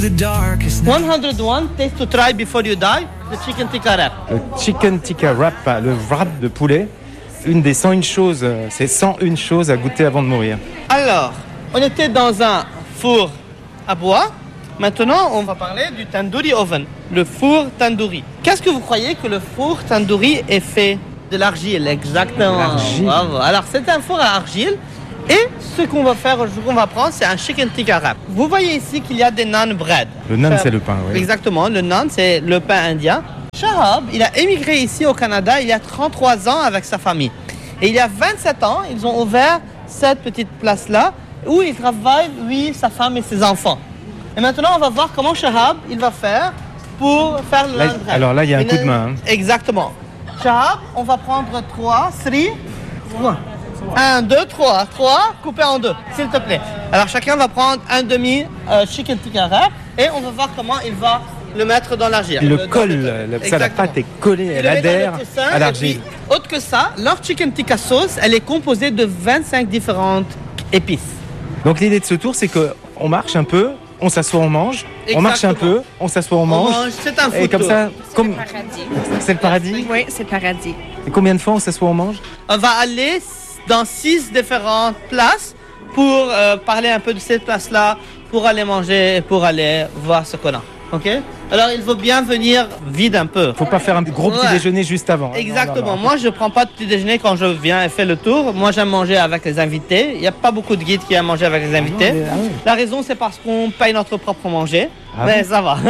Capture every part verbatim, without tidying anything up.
the darkest night. one hundred one taste to try before you die, the chicken tikka wrap. Le chicken tikka wrap, le wrap de poulet, une des cent une choses, c'est cent une choses à goûter avant de mourir. Alors, on était dans un four à bois. Maintenant, on va parler du tandoori oven, le four tandoori. Qu'est-ce que vous croyez que le four tandoori est fait? De l'argile, exactement. L'argile. Bravo. Alors, c'est un four à argile. Et ce qu'on va faire, ce qu'on va prendre, c'est un chicken tikka wrap. Vous voyez ici qu'il y a des naan bread. Le naan, c'est le pain, oui. Exactement, le naan, c'est le pain indien. Shahab, il a émigré ici au Canada il y a trente-trois ans avec sa famille. Et il y a vingt-sept ans, ils ont ouvert cette petite place-là où il travaille, lui, sa femme et ses enfants. Et maintenant, on va voir comment Shahab, il va faire pour faire le Là, naan bread. alors là, il y a un Une- coup de main. Hein. Exactement. Shahab, on va prendre trois, three, trois. Un, deux, trois. Trois, coupé en deux, s'il te plaît. Alors chacun va prendre un demi euh, chicken tikka wrap et on va voir comment il va le mettre dans l'argile. Il le Dans colle, le- le- ça, la Exactement. pâte est collée, Il elle le met dans le adhère tessin, à et l'argile. puis, autre que ça, leur chicken tikka sauce, elle est composée de vingt-cinq différentes épices. Donc l'idée de ce tour, c'est qu'on marche un peu, on s'assoit, on mange, on marche un Exactement. peu, on s'assoit, on On mange. mange, c'est un Et food comme tour. ça, comme Paradis. c'est le paradis. Oui, c'est le paradis. Et combien de fois on s'assoit, on mange? On va aller dans six différentes places pour euh, parler un peu de cette place-là, pour aller manger et pour aller voir ce qu'on a. Ok? Alors il faut bien venir vide un peu. Faut pas faire un gros petit Ouais. déjeuner juste avant. hein. Exactement. Non, non, non. Moi, je prends pas de petit déjeuner quand je viens et fais le tour. Moi, j'aime manger avec les invités. Il n'y a pas beaucoup de guides qui aiment manger avec les invités. mais- ah oui. La raison, c'est parce qu'on paye notre propre manger. Ah mais bon ça va.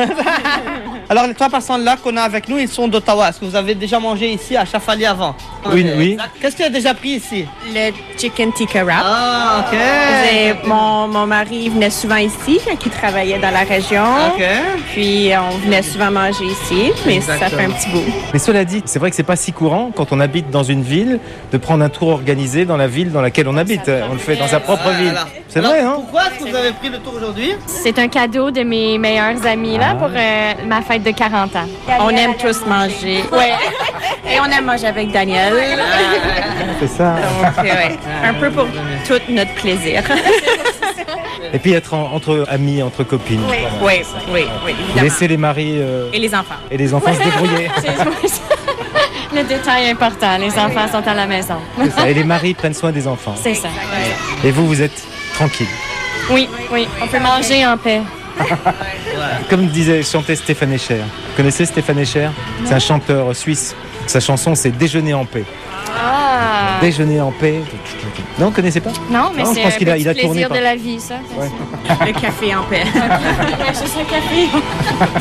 Alors, les trois personnes là qu'on a avec nous, ils sont d'Ottawa. Est-ce que vous avez déjà mangé ici à Chafali avant? Oui, Ok. oui. Qu'est-ce que tu as déjà pris ici? Le chicken tikka wrap. Ah, ok. J'ai- Mon, mon mari venait souvent ici quand il travaillait dans la région. Ok. Puis on venait souvent manger ici, mais ça Exactement. fait un petit bout. Mais cela dit, c'est vrai que c'est pas si courant quand on habite dans une ville de prendre un tour organisé dans la ville dans laquelle on habite. On le fait dans sa propre Ah, ville. alors- C'est alors, vrai, hein? Pourquoi est-ce que vous avez pris le tour aujourd'hui? C'est un cadeau de mes meilleurs amis là, Ah. pour euh, ma fête de quarante ans. On aime tous manger. Ouais. Et on aime manger avec Daniel. C'est ça. Donc, ouais, un peu pour tout notre plaisir. Et puis être en- entre amis, entre copines. Oui, Voilà. oui, oui, oui, évidemment. Laisser les maris euh, Et les enfants. et les enfants se débrouiller. C'est le détail important, les enfants sont à la maison. C'est ça. Et les maris prennent soin des enfants. C'est ça. Et vous, vous êtes tranquille. Oui, oui, on peut manger en paix. Comme disait, chantait Stéphane Echer. Vous connaissez Stéphane Echer? C'est un chanteur suisse. Sa chanson, c'est Déjeuner en paix. Ah! Déjeuner en paix. Non, vous connaissez pas? Non, mais Non, je c'est pense un qu'il a- petit il a tourné plaisir par- de la vie, ça. Ouais. Le café en paix. Juste un café.